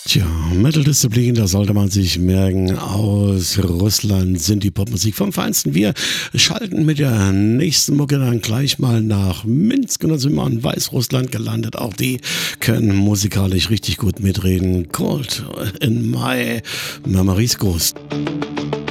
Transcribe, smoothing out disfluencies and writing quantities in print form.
Tja, Metal-Disziplin, da sollte man sich merken. Aus Russland sind die Popmusik vom Feinsten. Wir schalten mit der nächsten Mucke dann gleich mal nach Minsk und dann sind wir in Weißrussland gelandet. Auch die können musikalisch richtig gut mitreden. Cold in My Memories Ghost.